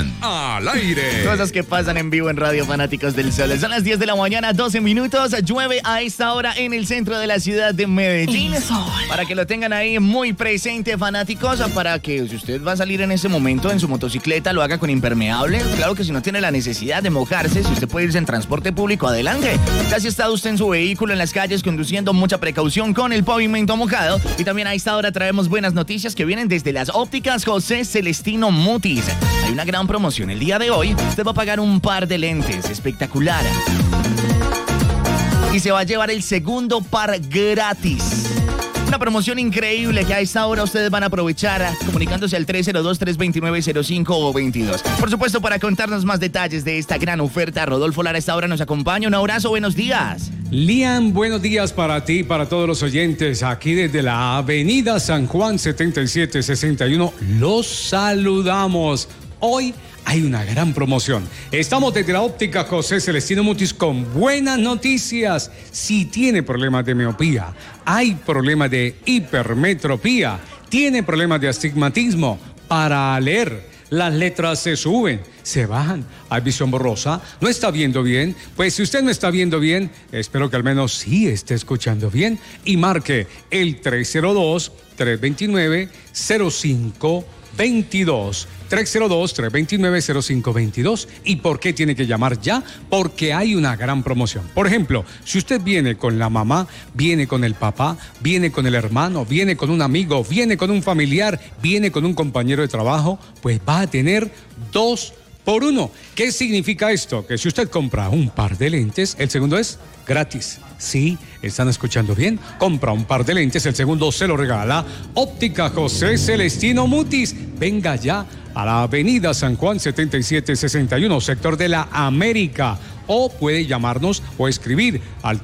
Juan, al aire. Cosas que pasan en vivo en Radio Fanáticos del Sol. Son las 10 de la mañana, 12 minutos. Llueve a esta hora en el centro de la ciudad de Medellín. Para que lo tengan ahí muy presente, fanáticos, para que si usted va a salir en ese momento en su motocicleta, lo haga con impermeable. Claro que si no tiene la necesidad de mojarse, si usted puede irse en transporte público, adelante. Ya si está usted en su vehículo en las calles conduciendo, mucha precaución con el pavimento mojado. Y también a esta hora traemos buenas noticias que vienen desde las ópticas José Celestino Mutis. Hay una gran promoción el día de hoy. Usted va a pagar un par de lentes espectacular y se va a llevar el segundo par gratis. Una promoción increíble que a esta hora ustedes van a aprovechar comunicándose al 302-329-0522. Por supuesto, para contarnos más detalles de esta gran oferta, Rodolfo Lara a esta hora nos acompaña. Un abrazo, buenos días. Liam, buenos días para ti y para todos los oyentes. Aquí desde la Avenida San Juan 7761 los saludamos. Hoy hay una gran promoción. Estamos desde la óptica José Celestino Mutis con buenas noticias. Si tiene problemas de miopía, hay problemas de hipermetropía, tiene problemas de astigmatismo, para leer las letras se suben, se bajan, hay visión borrosa, no está viendo bien. Pues si usted no está viendo bien, espero que al menos sí esté escuchando bien y marque el 302-329-0522. 302-329-0522. ¿Y por qué tiene que llamar ya? Porque hay una gran promoción. Por ejemplo, si usted viene con la mamá, viene con el papá, viene con el hermano, viene con un amigo, viene con un familiar, viene con un compañero de trabajo, pues va a tener 2 por 1. ¿Qué significa esto? Que si usted compra un par de lentes, el segundo es gratis. Sí, ¿están escuchando bien? Compra un par de lentes, el segundo se lo regala Óptica José Celestino Mutis. Venga ya a la Avenida San Juan 7761, sector de la América. O puede llamarnos o escribir al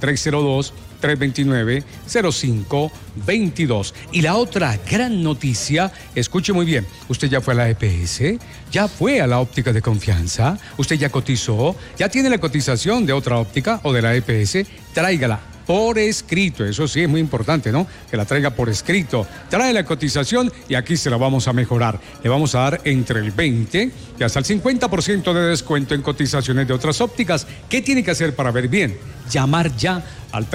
302-329-0522. Y la otra gran noticia, escuche muy bien, usted ya fue a la EPS, ya fue a la óptica de confianza, usted ya cotizó, ya tiene la cotización de otra óptica o de la EPS, tráigala por escrito, eso sí es muy importante, ¿no? Que la traiga por escrito, trae la cotización y aquí se la vamos a mejorar. Le vamos a dar entre el 20 y hasta el 50% de descuento en cotizaciones de otras ópticas. ¿Qué tiene que hacer para ver bien? Llamar ya al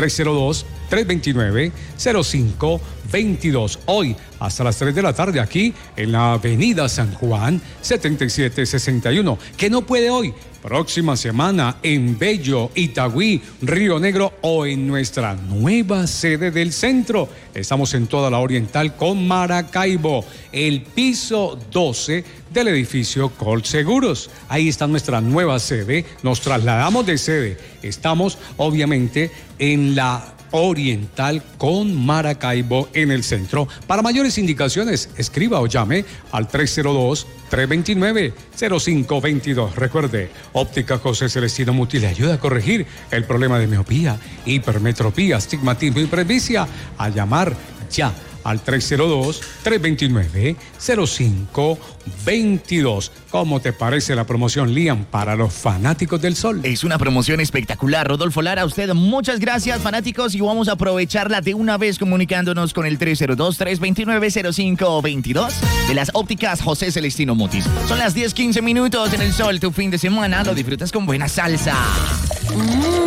302-329-0522. Hoy hasta las 3 de la tarde aquí en la Avenida San Juan 7761. ¿Que no puede hoy? Próxima semana en Bello, Itagüí, Río Negro o en nuestra nueva sede del centro. Estamos en toda la Oriental con Maracaibo, el piso 12 del edificio Colseguros. Ahí está nuestra nueva sede. Nos trasladamos de sede. Estamos obviamente en la Oriental con Maracaibo en el centro. Para mayores indicaciones, escriba o llame al 302-329-0522. Recuerde, Óptica José Celestino Mutis le ayuda a corregir el problema de miopía, hipermetropía, astigmatismo y presbicia. A llamar ya al 302-329-0522. ¿Cómo te parece la promoción, Liam, para los fanáticos del sol? Es una promoción espectacular, Rodolfo Lara. A usted muchas gracias, fanáticos, y vamos a aprovecharla de una vez comunicándonos con el 302-329-0522 de las ópticas José Celestino Mutis. Son las 10:15 minutos en el sol. Tu fin de semana lo disfrutas con buena salsa.